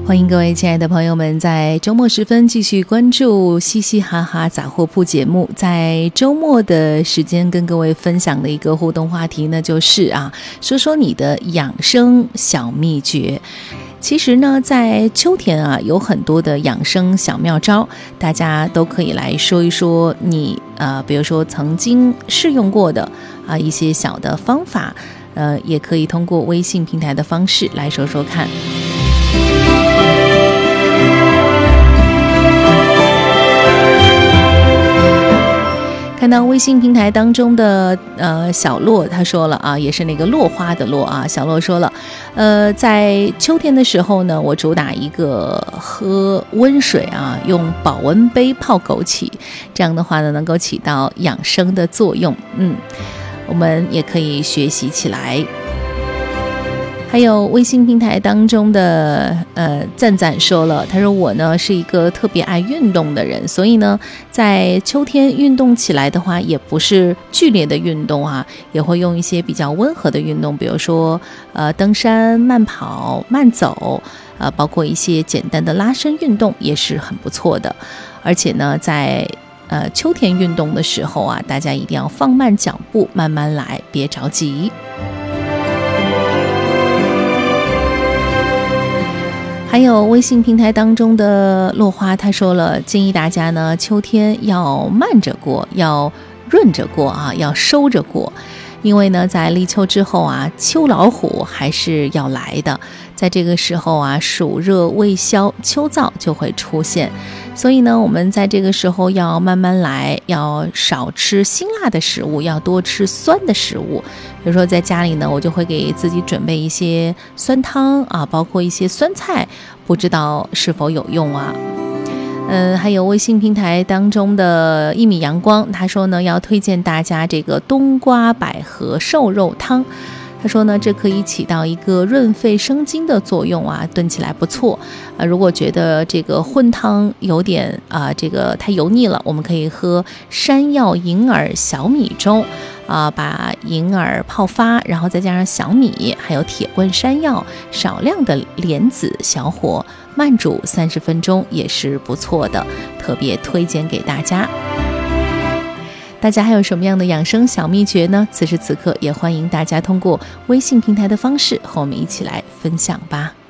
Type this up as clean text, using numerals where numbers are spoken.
欢迎各位亲爱的朋友们在周末时分继续关注嘻嘻哈哈杂货铺节目。在周末的时间跟各位分享的一个互动话题呢，就是说说你的养生小秘诀。其实呢，在秋天有很多的养生小妙招，大家都可以来说一说你比如说曾经试用过的一些小的方法，也可以通过微信平台的方式来说说看。看到微信平台当中的小洛他说了也是那个落花的落小洛说了，在秋天的时候呢，我主打一个喝温水用保温杯泡枸杞，这样的话呢能够起到养生的作用。我们也可以学习起来。还有微信平台当中的赞赞说了，他说我呢是一个特别爱运动的人，所以呢在秋天运动起来的话，也不是剧烈的运动也会用一些比较温和的运动，比如说登山、慢跑、慢走，包括一些简单的拉伸运动也是很不错的。而且呢在秋天运动的时候大家一定要放慢脚步，慢慢来，别着急。还有微信平台当中的落花他说了，建议大家呢秋天要慢着过，要润着过要收着过。因为呢在立秋之后秋老虎还是要来的，在这个时候暑热未消，秋燥就会出现，所以呢我们在这个时候要慢慢来，要少吃辛辣的食物，要多吃酸的食物。比如说在家里呢，我就会给自己准备一些酸汤包括一些酸菜，不知道是否有用还有微信平台当中的一米阳光，他说呢要推荐大家这个冬瓜百合瘦肉汤。他说呢这可以起到一个润肺生津的作用炖起来不错。如果觉得这个混汤有点这个太油腻了，我们可以喝山药银耳小米粥把银耳泡发，然后再加上小米还有铁棍山药，少量的莲子，小火慢煮30分钟也是不错的，特别推荐给大家。大家还有什么样的养生小秘诀呢？此时此刻也欢迎大家通过微信平台的方式和我们一起来分享吧。